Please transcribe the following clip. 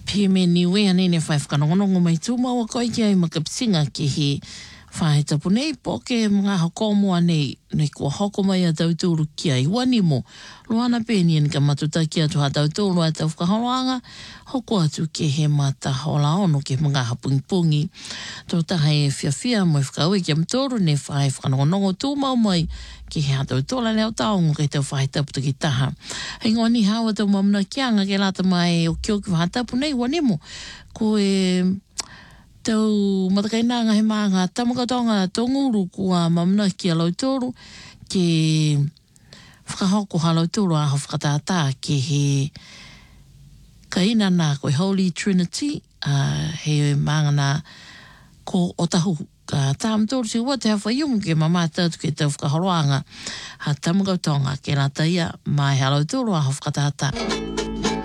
Pime niwe ane ne whai whakanongonongo mai tūma wa koi ki ai makapisinga ki he whae tapu nei po ke mga hoko mua nei kua hoko mai a tauturu ki ai wani mo. Luana pēni ni ka matuta ki atu ha tauturu a tau whakahoanga hoko atu ke he mata hola ono ke mga hapungipungi. Tō taha e whiawhia mo e whakaue ki amtoru ne whae whakanongonongo tūmau mai ki he ha tautola leo taongo ke tau whae taputa ki taha. Hei ngoni hawa tau mamuna kianga ke lata mai o kioki wha tapu nei wani mo. Ko e tau matakainanga he maanga tamakataonga tonguru kua mamuna ki a lautoru ke whakahoko ha lautoru a ho whakatātā ke he kaina nā koe Holy Trinity he maanga nā ko otahu ka tāmatoru si ua te hawha iungu ke mamata atu ke tau whakahoroanga ha tamakataonga ke rata ia mai ha lautoru a ho whakatātā.